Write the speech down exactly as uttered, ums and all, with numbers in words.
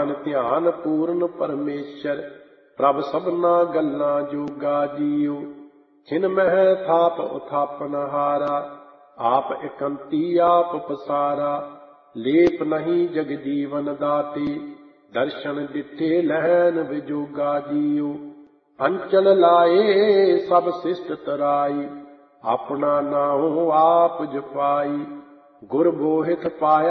ਗਿਆਨ ਧਿਆਨ ਪੂਰਨ ਪਰਮੇਸ਼ਰ, ਪ੍ਰਭ ਸਭਨਾ ਗੱਲਾਂ ਜੋਗਾ ਜੀਉ। ਛਿਨ ਮਹਿ ਥਾਪ ਉਥਾਪਨ ਹਾਰਾ, ਆਪ ਇਕੰਤੀ ਆਪ ਪਸਾਰਾ। ਲੇਪ ਨਹੀਂ ਜਗ ਜੀਵਨ ਦਾਤੇ, ਦਰਸ਼ਨ ਦਿੱਤੇ ਲੈਨ ਵਿਜੋਗਾ ਜੀਉ। ਅੰਚਲ ਲਾਏ ਸਭ ਸਿਸ਼ਟ ਤਰਾਈ, ਆਪਣਾ ਨਾਉ ਆਪ ਜਪਾਈ। ਗੁਰ ਬੋਹਿਥ ਪਾਇਆ